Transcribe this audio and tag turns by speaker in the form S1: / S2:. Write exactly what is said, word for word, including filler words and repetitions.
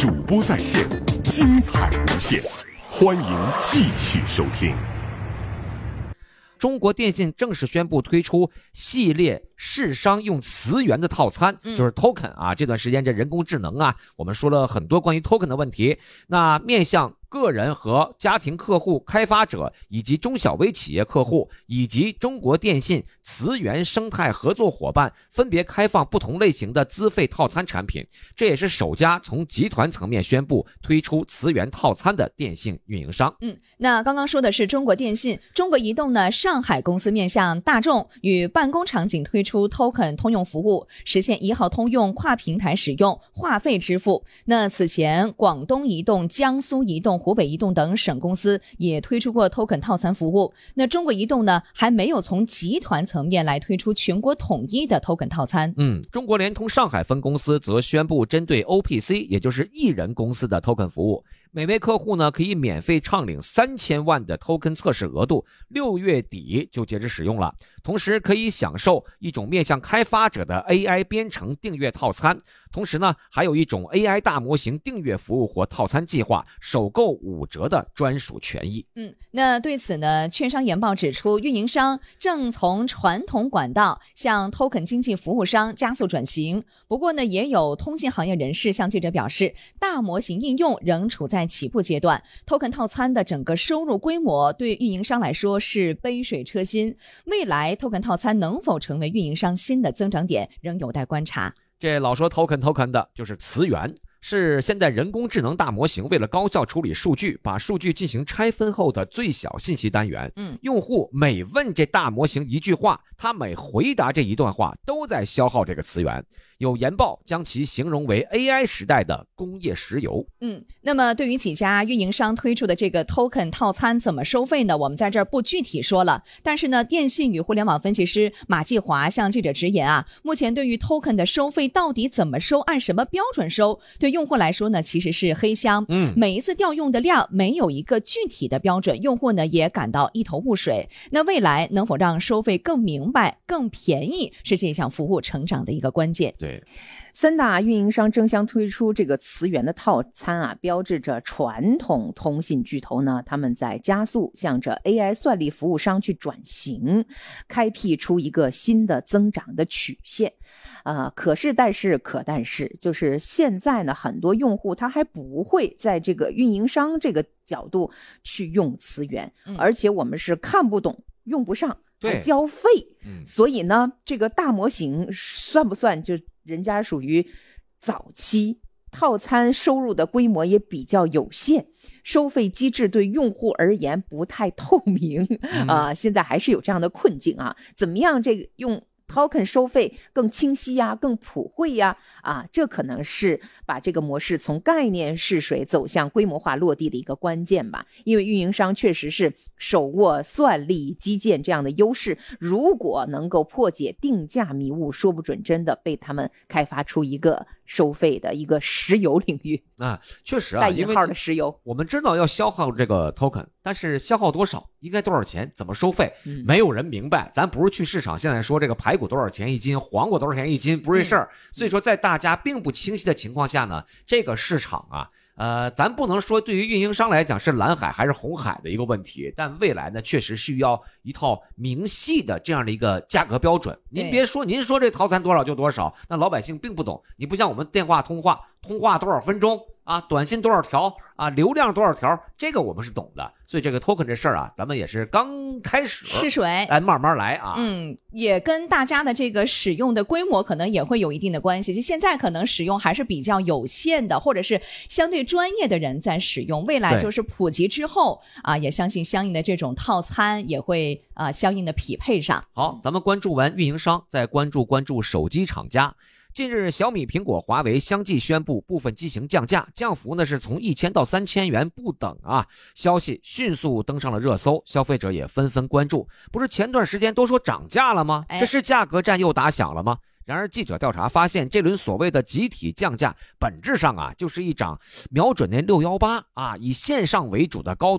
S1: 主播在线，精彩无限，欢迎继续收听。
S2: 中国电信正式宣布推出系列市商用磁源的套餐，就是 token 啊。这段时间这人工智能啊，我们说了很多关于 token 的问题。那面向个人和家庭客户、开发者以及中小微企业客户，以及中国电信磁源生态合作伙伴，分别开放不同类型的资费套餐产品。这也是首家从集团层面宣布推出磁源套餐的电信运营商。
S3: 嗯，那刚刚说的是中国电信，中国移动呢，上海公司面向大众与办公场景推出 token 通用服务，实现一号通用跨平台使用、话费支付。那此前广东移动、江苏移动、湖北移动等省公司也推出过 token 套餐服务。那中国移动呢，还没有从集团层面来推出全国统一的 token 套餐。
S2: 嗯，中国联通上海分公司则宣布针对 O P C， 也就是艺人公司的 token 服务，每位客户呢可以免费畅领三千万的 token 测试额度，六月底就截止使用了。同时可以享受一种面向开发者的 A I 编程订阅套餐，同时呢还有一种 A I 大模型订阅服务或套餐计划，首购五折的专属权益。
S3: 嗯，那对此呢，券商研报指出，运营商正从传统管道向 token 经济服务商加速转型。不过呢，也有通信行业人士向记者表示，大模型应用仍处在起步阶段 ，token 套餐的整个收入规模对运营商来说是杯水车薪，未来 token 套餐能否成为运营商新的增长点，仍有待观察。
S2: 这老说 token token 的就是磁源，是现在人工智能大模型为了高效处理数据，把数据进行拆分后的最小信息单元。
S3: 嗯，
S2: 用户每问这大模型一句话，他每回答这一段话都在消耗这个磁源。有研报将其形容为 A I 时代的工业石油。
S3: 嗯，那么对于几家运营商推出的这个 token 套餐怎么收费呢？我们在这儿不具体说了。但是呢，电信与互联网分析师马继华向记者直言啊，目前对于 token 的收费到底怎么收，按什么标准收，对用户来说呢，其实是黑箱。
S2: 嗯，
S3: 每一次调用的量没有一个具体的标准，用户呢也感到一头雾水。那未来能否让收费更明白、更便宜，是这项服务成长的一个关键。
S2: 对。
S4: 三大运营商争相推出这个磁源的套餐啊，标志着传统通信巨头呢，他们在加速向着 A I 算力服务商去转型，开辟出一个新的增长的曲线。呃，可是但是可但是，就是现在呢，很多用户他还不会在这个运营商这个角度去用磁源，
S3: 嗯、
S4: 而且我们是看不懂、用不上，还交费。
S2: 嗯，
S4: 所以呢，这个大模型算不算就人家属于早期，套餐收入的规模也比较有限，收费机制对用户而言不太透明啊、呃，现在还是有这样的困境啊。怎么样这个用 token 收费更清晰呀、更普惠呀，啊，这可能是把这个模式从概念试水走向规模化落地的一个关键吧。因为运营商确实是手握算力、基建这样的优势，如果能够破解定价迷雾，说不准真的被他们开发出一个收费的一个石油领域
S2: 啊，确实啊，
S4: 带引号的石油。
S2: 我们知道要消耗这个 token， 但是消耗多少，应该多少钱，怎么收费，
S4: 嗯、
S2: 没有人明白。咱不是去市场现在说这个排骨多少钱一斤，黄瓜多少钱一斤，不是这事儿。嗯、所以说，在大家并不清晰的情况下呢，这个市场啊。呃，咱不能说对于运营商来讲是蓝海还是红海的一个问题，但未来呢，确实需要一套明细的这样的一个价格标准。您别说，您说这套餐多少就多少，那老百姓并不懂。你不像我们电话通话，通话多少分钟啊，短信多少条啊，流量多少条，这个我们是懂的。所以这个 token 这事儿啊，咱们也是刚开始
S3: 试水，
S2: 来慢慢来啊。
S3: 嗯，也跟大家的这个使用的规模可能也会有一定的关系。就现在可能使用还是比较有限的，或者是相对专业的人在使用。未来就是普及之后啊，也相信相应的这种套餐也会啊相应的匹配上。
S2: 好，咱们关注完运营商，再关注关注手机厂家。近日，小米、苹果、华为相继宣布部分机型降价，降幅呢是从一千到三千元不等啊。消息迅速登上了热搜，消费者也纷纷关注。不是前段时间都说涨价了吗？这是价格战又打响了吗？然而，记者调查发现，这轮所谓的集体降价，本质上啊，就是一场瞄准那六一八啊，以线上为主的高